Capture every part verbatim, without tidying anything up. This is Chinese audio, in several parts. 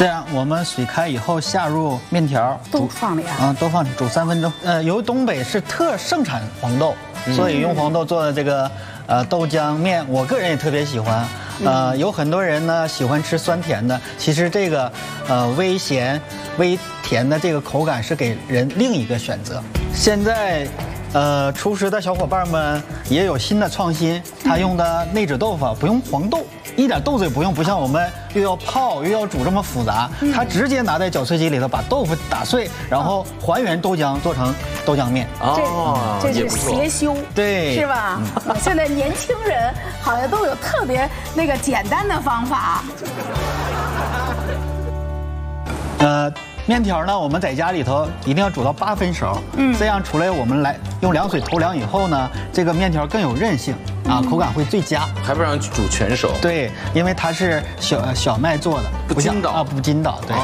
这样，我们水开以后下入面条， 都放里啊？ 嗯，都放里煮三分钟。呃，由于东北是特盛产黄豆，所以用黄豆做的这个呃豆浆面，我个人也特别喜欢。呃，有很多人呢喜欢吃酸甜的，其实这个呃微咸、微甜的这个口感是给人另一个选择。现在。呃，厨师的小伙伴们也有新的创新，他用的内酯豆腐不用黄豆，一点豆子也不用，不像我们又要泡又要煮这么复杂，他直接拿在搅碎机里头把豆腐打碎，然后还原豆浆做成豆浆面。 哦，这是邪修， 对， 是吧？现在年轻人好像都有特别那个简单的方法。 呃。面条呢，我们在家里头一定要煮到八分熟，嗯，这样出来我们来用凉水投凉以后呢，这个面条更有韧性啊，口感会最佳。 还不让煮全熟？ 对，因为它是小小麦做的， 不筋道啊，不筋道，对。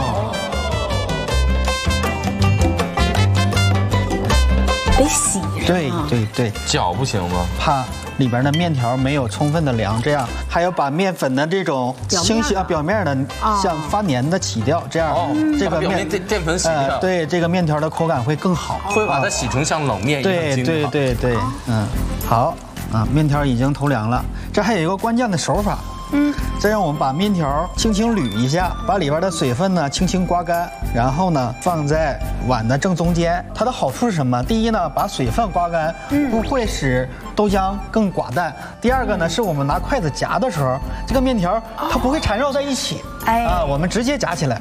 得洗。 对对对， 搅不行吗？ 怕里边的面条没有充分的凉，这样还要把面粉的这种清洗啊表面的像发黏的起掉，这样这个面淀粉洗掉， 对这个面条的口感会更好， 会把它洗成像冷面一样对对对对，嗯，好啊，面条已经投凉了，这还有一个关键的手法。嗯，再让我们把面条轻轻捋一下，把里边的水分呢轻轻刮干，然后呢放在碗的正中间。它的好处是什么？第一呢，把水分刮干，不会使豆浆更寡淡；第二个呢，是我们拿筷子夹的时候，这个面条它不会缠绕在一起，哎啊，我们直接夹起来。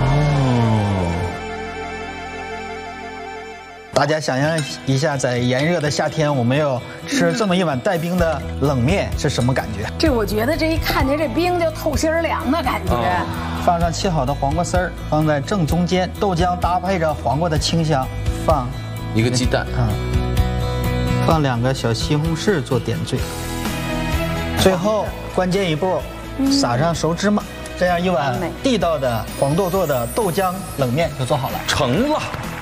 大家想象一下，在炎热的夏天，我们要吃这么一碗带冰的冷面是什么感觉？ 这我觉得这一看见这冰就透心儿凉的感觉。哦、 放上切好的黄瓜丝儿，放在正中间，豆浆搭配着黄瓜的清香，放一个鸡蛋，嗯， 放两个小西红柿做点缀。最后关键一步，撒上熟芝麻。这样一碗地道的黄豆做的豆浆冷面就做好了， 成了。